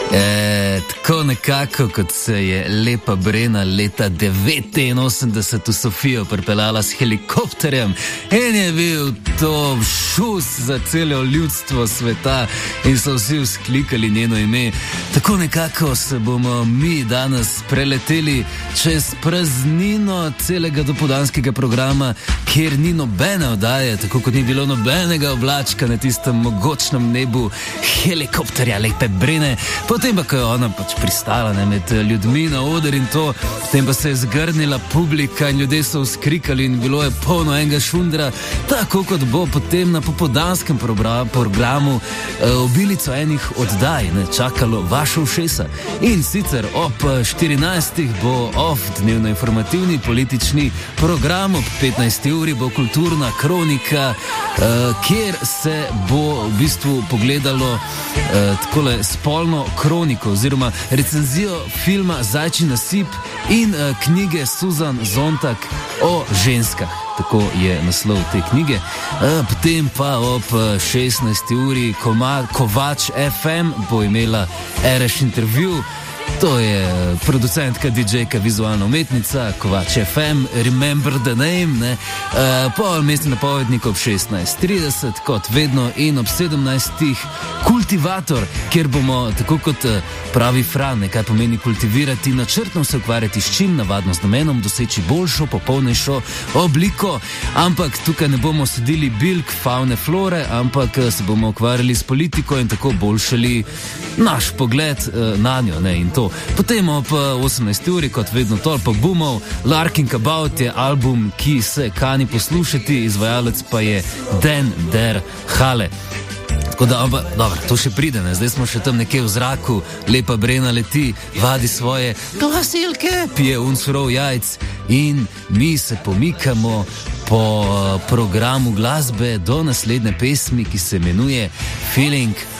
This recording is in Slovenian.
Tako nekako, kot se je Lepa Brena leta 89 v Sofijo pripeljala s helikopterjem in je bil to šus za celo ljudstvo sveta in so vsi vzklikali njeno ime. Tako nekako se bomo mi danes preleteli čez praznino celega dopoldanskega programa, kjer ni nobene oddaje, tako kot ni bilo nobenega oblačka na tistem mogočnem nebu helikopterja Lepe Brene. Potem pa, ko je ona pač pristala med ljudmi na oder in to, potem pa se je zgrnila publika in ljudje so vzkrikali in bilo je polno enega šundra, tako kot bo potem na popoldanskem programu obilico enih oddaj, čakalo vaše ušesa. In sicer ob 14. bo off dnevno-informativni politični program, ob 15. uri bo kulturna kronika, kjer se bo v bistvu pogledalo takole spolno kroniko oziroma recenzijo filma Zajčji nasip in knjige Susan Zontag o ženskah. Tako je naslov te knjige. Potem pa ob 16. uri Kovač FM bo imela Ereš intervju. To je producentka, DJ-ka, vizualna umetnica, Kovač FM, Remember the Name, pol mestni napovednik ob 16:30, kot vedno, in ob 17. Kultivator, kjer bomo, tako kot pravi Fran, kaj pomeni kultivirati, načrtno se ukvarjati s čim, navadno z namenom doseči boljšo, popolnejšo obliko, ampak tukaj ne bomo sedili bilk, faune, flore, ampak se bomo ukvarjali s politiko in tako boljšali naš pogled na njo, in to. Potem ob 18. uri, kot vedno, Tolpa Bumov, Larkin Kabaut je album, ki se kani poslušati, izvajalec pa je Dan Der Hale. Tako da, dobro, to še pride, zdaj smo še tam nekje v zraku, Lepa Brena leti, vadi svoje glasilke, pije surov jajc in mi se pomikamo po programu glasbe do naslednje pesmi, ki se imenuje Feeling